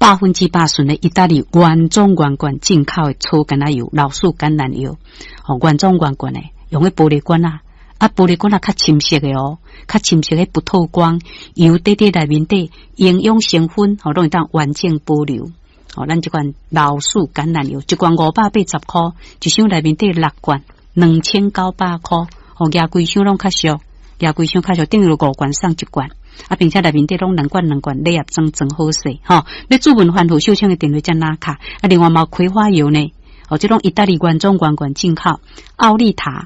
100%纯的意大利原装原罐进口的草橄榄油、老树橄榄油，原装原罐的，用的玻璃罐啊，玻璃罐啊较深色的哦，较深色的不透光，油底底内面底营养成分，拢会当完整保留。咱这款老树橄榄油，一罐580块，一箱内面底6罐，2900块，压规箱拢较俗，压规箱较俗，等于5罐送1罐。并且内面底拢2罐礼盒装真好势要注文环护秀清的电话加拿卡另外嘛葵花油呢这种意大利原装原罐进口奥利塔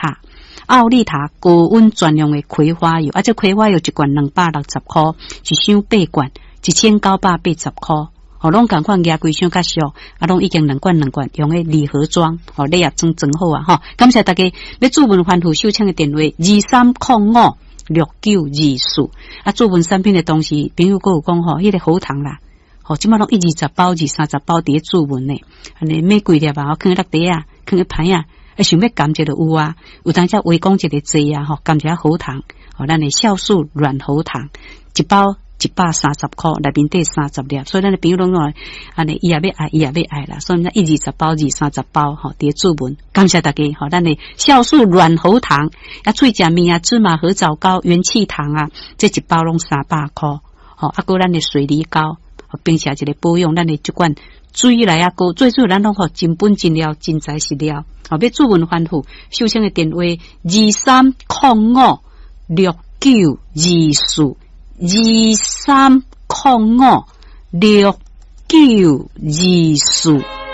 高温专用的葵花油这葵花油1罐260块一箱8罐1980块拢同款压规箱较俗拢已经2罐用的礼盒装礼盒装真好啊感谢大家要注文环护秀清的电话23056924注文产品的东西朋友还有讲迄个好糖啦即摆拢120包230包伫注文呢安尼买几粒啊放落地啊放去盘啊想要甘蔗就有啊有当下微讲一个剂啊甘蔗好糖咱的酵素软喉糖一包130块内面底30粒所以咱的朋友拢讲安尼伊也要爱啦所以咱120包230包伫注文感谢大家咱的酵素软喉糖脆甲蜜啊芝麻合枣糕元气糖啊这一包拢300块还咱的水梨膏并且一个保养咱的这款水来膏最主要咱拢真本真料真材实料要注文环护秀清的电话23056924 23056924